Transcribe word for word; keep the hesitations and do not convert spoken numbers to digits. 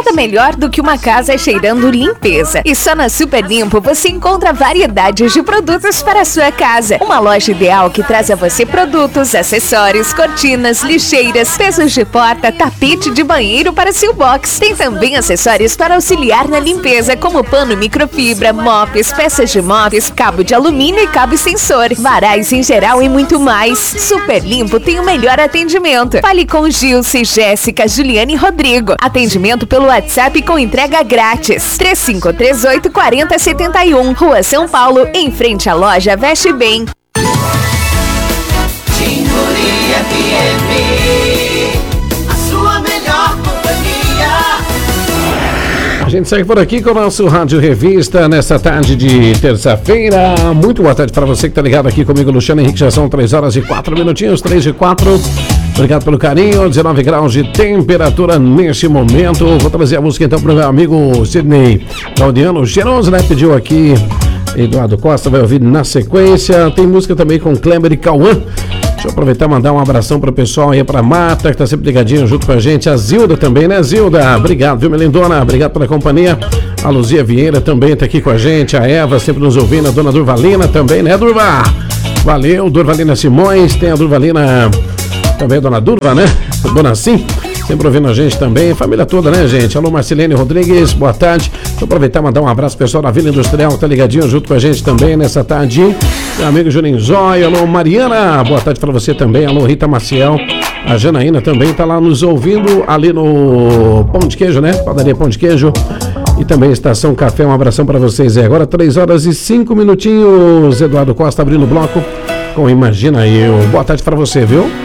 Nada melhor do que uma casa cheirando limpeza. E só na Super Limpo você encontra variedades de produtos para a sua casa. Uma loja ideal que traz a você produtos, acessórios, cortinas, lixeiras, pesos de porta, tapete de banheiro para seu box. Tem também acessórios para auxiliar na limpeza, como pano microfibra, mops, peças de mops, cabo de alumínio e cabo extensor, varais em geral e muito mais. Super Limpo tem o melhor atendimento. Fale com Gilce, Jéssica, Juliane e Rodrigo. Atendimento pelo WhatsApp com entrega grátis. três cinco três oito, quatro zero sete um, Rua São Paulo, em frente à loja Veste Bem. Tingurinha F M, a sua melhor companhia. A gente segue por aqui com o nosso Rádio Revista nessa tarde de terça-feira. Muito boa tarde para você que está ligado aqui comigo, Luciano Henrique. Já são três horas e quatro minutinhos, três e quatro. Obrigado pelo carinho. dezenove graus de temperatura neste momento. Vou trazer a música então para o meu amigo Sidney Claudiano Cheiroso, né? Pediu aqui. Eduardo Costa vai ouvir na sequência. Tem música também com Kleber e Cauã. Deixa eu aproveitar e mandar um abração para o pessoal aí, para a Marta, que está sempre ligadinho junto com a gente. A Zilda também, né, Zilda? Obrigado, viu, Melindona? Obrigado pela companhia. A Luzia Vieira também está aqui com a gente. A Eva sempre nos ouvindo. A dona Durvalina também, né, Durva? Valeu, Durvalina Simões. Tem a Durvalina também, a dona Durva, né? A dona Sim. Sempre ouvindo a gente também, família toda, né, gente? Alô, Marcelene Rodrigues, boa tarde. Deixa eu aproveitar e mandar um abraço pro pessoal da Vila Industrial, que tá ligadinho junto com a gente também nessa tarde. Meu amigo Juninho Zóio, alô, Mariana, boa tarde pra você também. Alô, Rita Maciel. A Janaína também tá lá nos ouvindo ali no Pão de Queijo, né? Padaria Pão de Queijo. E também Estação Café, um abração pra vocês aí. Agora três horas e cinco minutinhos. Eduardo Costa abrindo o bloco com Imagina Eu. Boa tarde pra você, viu?